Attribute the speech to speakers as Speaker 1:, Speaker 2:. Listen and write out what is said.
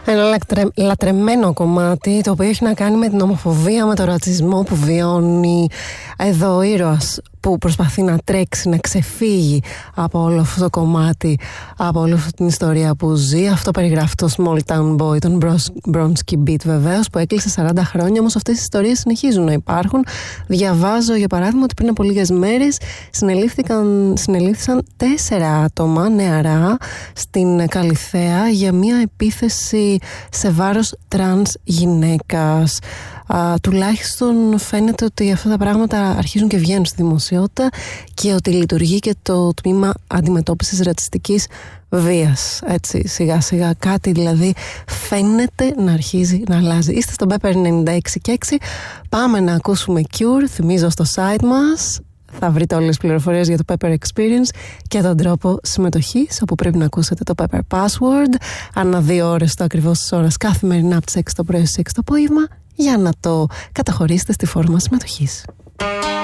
Speaker 1: Ένα λατρεμένο κομμάτι, το οποίο έχει να κάνει με την ομοφοβία, με τον ρατσισμό που βιώνει εδώ ο ήρωας που προσπαθεί να τρέξει, να ξεφύγει από όλο αυτό το κομμάτι, από όλη αυτή την ιστορία που ζει. Αυτό περιγράφει το Small Town Boy, τον Bronski Beat βεβαίως, που έκλεισε 40 χρόνια, όμως αυτές οι ιστορίες συνεχίζουν να υπάρχουν. Διαβάζω για παράδειγμα ότι πριν από λίγες μέρες συνελήφθησαν 4 άτομα νεαρά στην Καλιθέα για μια επίθεση σε βάρος τρανς γυναίκας. Τουλάχιστον φαίνεται ότι αυτά τα πράγματα αρχίζουν και βγαίνουν στη δημοσιότητα και ότι λειτουργεί και το τμήμα αντιμετώπισης ρατσιστικής βίας. Έτσι, σιγά σιγά κάτι δηλαδή φαίνεται να αρχίζει να αλλάζει. Είστε στο Pepper 96,6. Πάμε να ακούσουμε Cure. Θυμίζω στο site μας θα βρείτε όλες τις πληροφορίες για το Pepper Experience και τον τρόπο συμμετοχής, όπου πρέπει να ακούσετε το Pepper Password ανά 2 ώρες το ακριβώς της ώρας καθημερινά από τις 6 το πρωί στις 6 το απόγευμα, για να το καταχωρήσετε στη φόρμα συμμετοχής.